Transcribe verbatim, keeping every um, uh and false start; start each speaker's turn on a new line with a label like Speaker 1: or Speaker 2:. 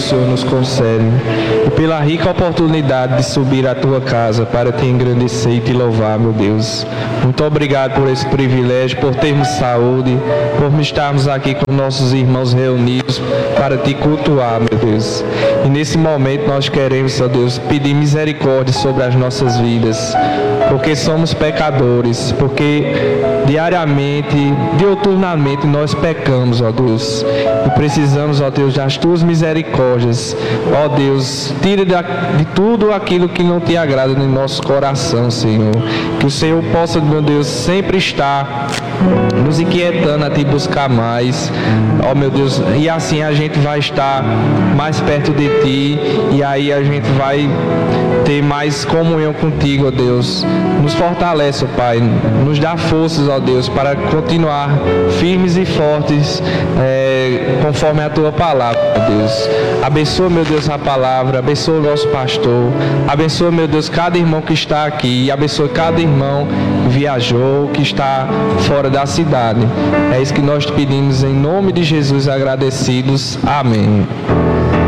Speaker 1: Senhor nos concede e pela rica oportunidade de subir à tua casa para te engrandecer e te louvar, meu Deus. Muito obrigado por esse privilégio, por termos saúde, por estarmos aqui com nossos irmãos reunidos para te cultuar, meu Deus. E nesse momento nós queremos, ó Deus, pedir misericórdia sobre as nossas vidas, porque somos pecadores, porque diariamente, diuturnamente nós pecamos, ó Deus, e precisamos, ó Deus, das tuas misericórdias. Ó Deus, tira de tudo aquilo que não te agrada no nosso coração, Senhor. Que o Senhor possa, meu Deus, sempre estar nos inquietando a te buscar mais, ó meu Deus, e assim a gente vai estar mais perto de ti, e aí a gente vai ter mais comunhão contigo, ó Deus. Nos fortalece, ó Pai, nos dá forças, ó Deus, para continuar firmes e fortes, é, conforme a tua palavra, ó Deus. Abençoa, meu Deus, a palavra, abençoa o nosso pastor, abençoa, meu Deus, cada irmão que está aqui, abençoa cada irmão que viajou, que está fora da cidade. É isso que nós te pedimos em nome de Jesus, agradecidos. Amém.